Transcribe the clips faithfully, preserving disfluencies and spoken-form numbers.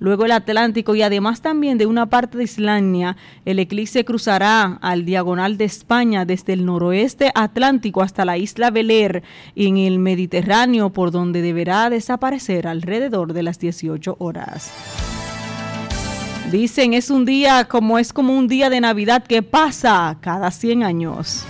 luego el Atlántico y además también de una parte de Islandia. El eclipse cruzará al diagonal de España desde el noroeste atlántico hasta la isla Bel Air en el Mediterráneo, por donde deberá desaparecer alrededor de las dieciocho horas. Dicen, es un día como es como un día de Navidad que pasa cada cien años.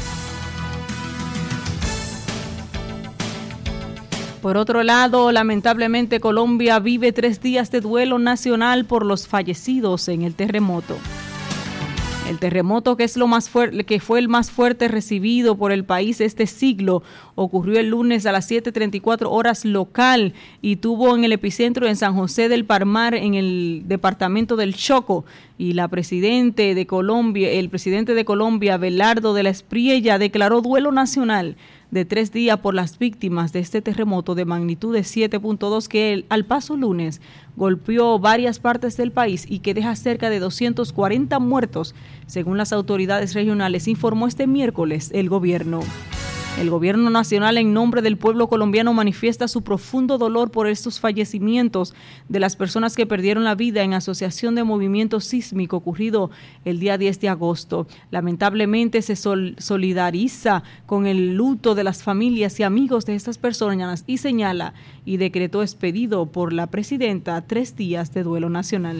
Por otro lado, lamentablemente Colombia vive tres días de duelo nacional por los fallecidos en el terremoto. El terremoto, que es lo más fuerte, que fue el más fuerte recibido por el país este siglo, ocurrió el lunes a las siete treinta y cuatro horas local y tuvo en el epicentro en San José del Palmar, en el departamento del Chocó. Y la presidente de Colombia, el presidente de Colombia, Abelardo de la Espriella, declaró duelo nacional de tres días por las víctimas de este terremoto de magnitud de siete punto dos que el, al paso lunes golpeó varias partes del país y que deja cerca de doscientos cuarenta muertos, según las autoridades regionales, informó este miércoles el gobierno. El gobierno nacional, en nombre del pueblo colombiano, manifiesta su profundo dolor por estos fallecimientos de las personas que perdieron la vida en asociación de movimiento sísmico ocurrido el día diez de agosto. Lamentablemente se sol- solidariza con el luto de las familias y amigos de estas personas y señala y decretó expedido por la presidenta tres días de duelo nacional.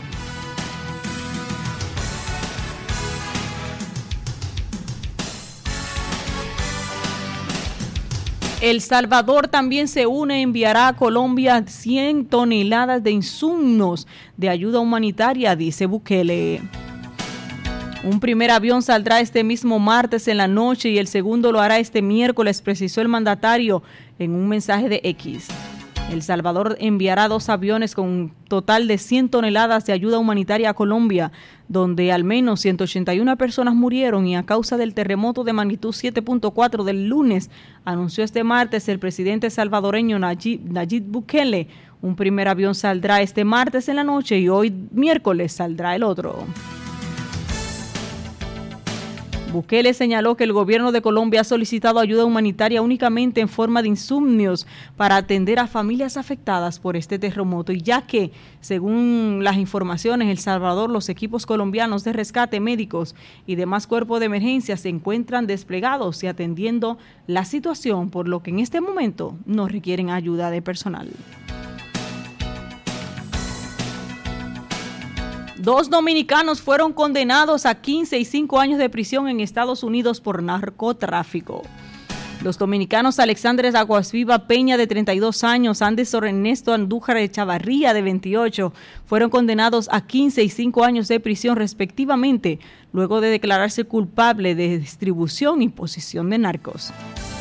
El Salvador también se une, enviará a Colombia cien toneladas de insumos de ayuda humanitaria, dice Bukele. Un primer avión saldrá este mismo martes en la noche y el segundo lo hará este miércoles, precisó el mandatario en un mensaje de X. El Salvador enviará dos aviones con un total de cien toneladas de ayuda humanitaria a Colombia, donde al menos ciento ochenta y una personas murieron y a causa del terremoto de magnitud siete punto cuatro del lunes, anunció este martes el presidente salvadoreño Nayib, Nayib Bukele. Un primer avión saldrá este martes en la noche y hoy miércoles saldrá el otro. Bukele señaló que el gobierno de Colombia ha solicitado ayuda humanitaria únicamente en forma de insumos para atender a familias afectadas por este terremoto, y ya que, según las informaciones, El Salvador, los equipos colombianos de rescate, médicos y demás cuerpos de emergencia se encuentran desplegados y atendiendo la situación, por lo que en este momento no requieren ayuda de personal. Dos dominicanos fueron condenados a quince y cinco años de prisión en Estados Unidos por narcotráfico. Los dominicanos Alexandres Aguasviva Peña, de treinta y dos años, Anderson Ernesto Andújar Echavarría, de veintiocho, fueron condenados a quince y cinco años de prisión respectivamente, luego de declararse culpable de distribución y posesión de narcos.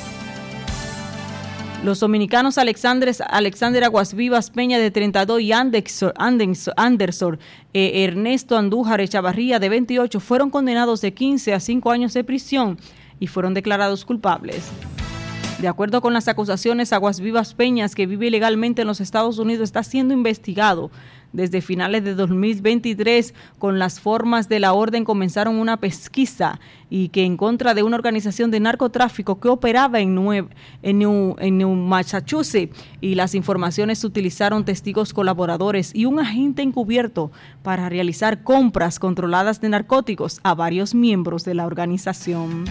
Los dominicanos Alexandres, Alexander Aguasvivas Peña, de treinta y dos, y Anderson, Anderson eh, Ernesto Andújar Echavarría, de veintiocho, fueron condenados de quince a cinco años de prisión y fueron declarados culpables. De acuerdo con las acusaciones, Aguasvivas Peñas, que vive ilegalmente en los Estados Unidos, está siendo investigado. Desde finales de dos mil veintitrés, con las formas de la orden, comenzaron una pesquisa y que en contra de una organización de narcotráfico que operaba en New, en New, en New Massachusetts, y las informaciones utilizaron testigos colaboradores y un agente encubierto para realizar compras controladas de narcóticos a varios miembros de la organización.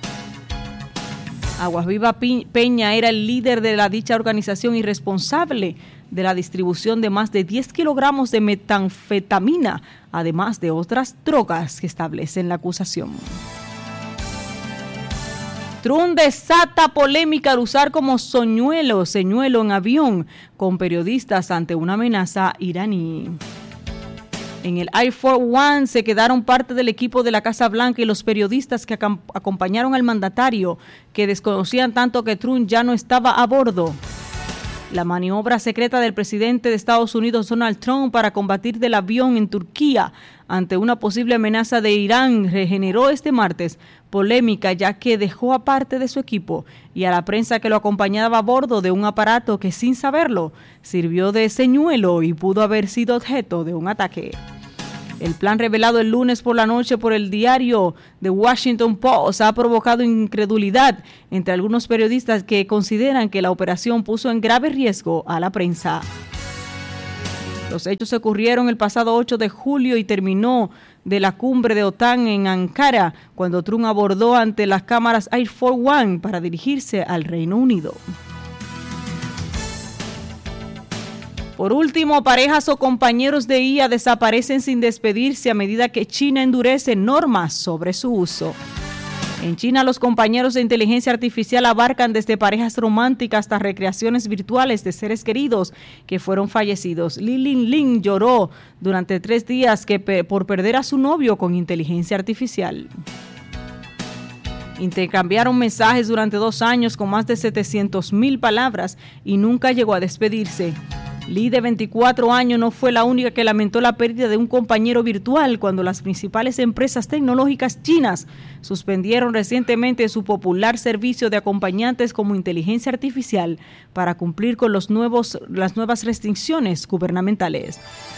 Aguasviva Peña era el líder de la dicha organización y responsable de la distribución de más de diez kilogramos de metanfetamina, además de otras drogas que establecen la acusación. Trump desata polémica al usar como soñuelo, señuelo en avión con periodistas ante una amenaza iraní. En el Air Force One se quedaron parte del equipo de la Casa Blanca y los periodistas que acompañaron al mandatario, que desconocían tanto que Trump ya no estaba a bordo. La maniobra secreta del presidente de Estados Unidos, Donald Trump, para combatir del avión en Turquía ante una posible amenaza de Irán generó este martes polémica, ya que dejó aparte de su equipo y a la prensa que lo acompañaba a bordo de un aparato que, sin saberlo, sirvió de señuelo y pudo haber sido objeto de un ataque. El plan revelado el lunes por la noche por el diario The Washington Post ha provocado incredulidad entre algunos periodistas que consideran que la operación puso en grave riesgo a la prensa. Los hechos ocurrieron el pasado ocho de julio y terminó de la cumbre de OTAN en Ankara, cuando Trump abordó ante las cámaras Air Force One para dirigirse al Reino Unido. Por último, parejas o compañeros de I A desaparecen sin despedirse a medida que China endurece normas sobre su uso. En China, los compañeros de inteligencia artificial abarcan desde parejas románticas hasta recreaciones virtuales de seres queridos que fueron fallecidos. Li Linling lloró durante tres días que pe- por perder a su novio con inteligencia artificial. Intercambiaron mensajes durante dos años con más de setecientas mil palabras y nunca llegó a despedirse. Lee, de veinticuatro años, no fue la única que lamentó la pérdida de un compañero virtual cuando las principales empresas tecnológicas chinas suspendieron recientemente su popular servicio de acompañantes como inteligencia artificial para cumplir con los nuevos, las nuevas restricciones gubernamentales.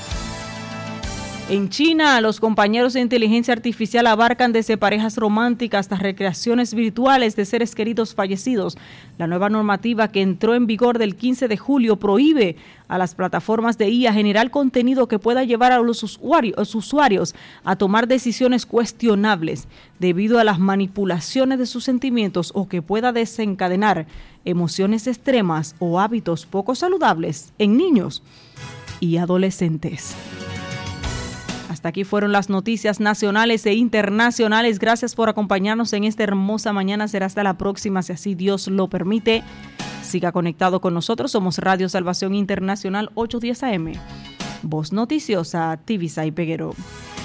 En China, los compañeros de inteligencia artificial abarcan desde parejas románticas hasta recreaciones virtuales de seres queridos fallecidos. La nueva normativa que entró en vigor del quince de julio prohíbe a las plataformas de I A generar contenido que pueda llevar a los usuarios, a los usuarios a tomar decisiones cuestionables debido a las manipulaciones de sus sentimientos o que pueda desencadenar emociones extremas o hábitos poco saludables en niños y adolescentes. Hasta aquí fueron las noticias nacionales e internacionales. Gracias por acompañarnos en esta hermosa mañana. Será hasta la próxima, si así Dios lo permite. Siga conectado con nosotros. Somos Radio Salvación Internacional ochocientos diez A M. Voz noticiosa, Tibisay Peguero.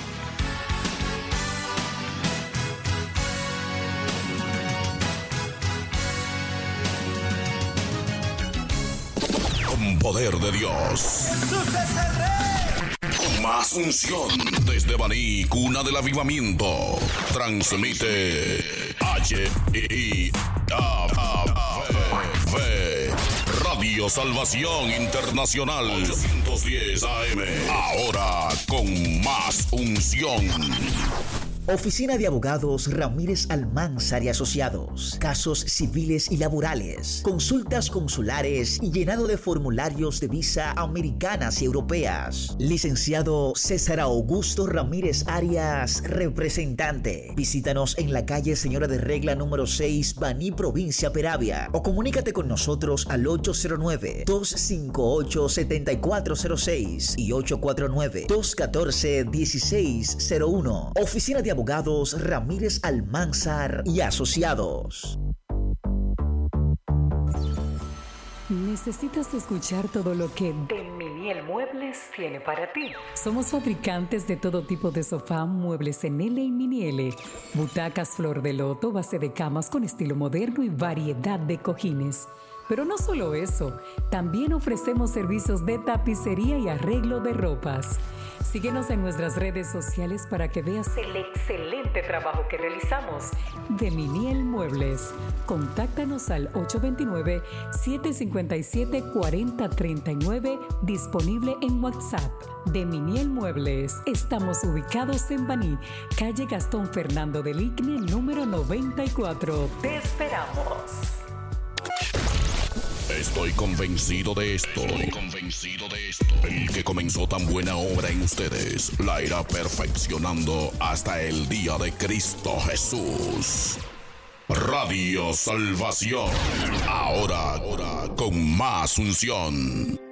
Con poder de Dios. Jesús es el Rey. Más unción desde Baní, cuna del avivamiento. Transmite H I A V Radio Salvación Internacional ochocientos diez A M. Ahora con más unción. Oficina de Abogados Ramírez Almanzar y Asociados. Casos civiles y laborales, consultas consulares y llenado de formularios de visa americanas y europeas. Licenciado César Augusto Ramírez Arias, representante. Visítanos en la calle Señora de Regla número seis, Baní, provincia Peravia. O comunícate con nosotros al ocho cero nueve, dos cinco ocho, siete cuatro cero seis y ocho cuatro nueve, dos uno cuatro, uno seis cero uno. Oficina de Abogados Ramírez Almanzar y Asociados. ¿Necesitas escuchar todo lo que Deminiel Muebles tiene para ti? Somos fabricantes de todo tipo de sofá, muebles en L y mini L, butacas flor de loto, base de camas con estilo moderno y variedad de cojines. Pero no solo eso, también ofrecemos servicios de tapicería y arreglo de ropas. Síguenos en nuestras redes sociales para que veas el excelente trabajo que realizamos. Deminiel Muebles. Contáctanos al ocho dos nueve, siete cinco siete, cuatro cero tres nueve, disponible en WhatsApp. Deminiel Muebles. Estamos ubicados en Baní, calle Gastón Fernando del Igne, número noventa y cuatro. Te esperamos. Estoy convencido de esto. Estoy convencido de esto. El que comenzó tan buena obra en ustedes la irá perfeccionando hasta el día de Cristo Jesús. Radio Salvación. Ahora, ahora con más unción.